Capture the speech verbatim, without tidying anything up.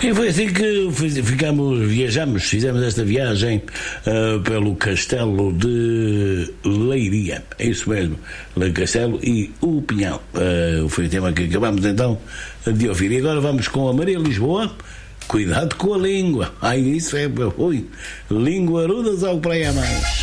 E foi assim que ficamos, viajamos, fizemos esta viagem uh, pelo Castelo de Leiria, é isso mesmo, Le Castelo e o Pinhal. Uh, foi o tema que acabamos então de ouvir. E agora vamos com a Maria Lisboa. Cuidado com a língua. Ai, isso é ruim. Língua rudas ao praia mais.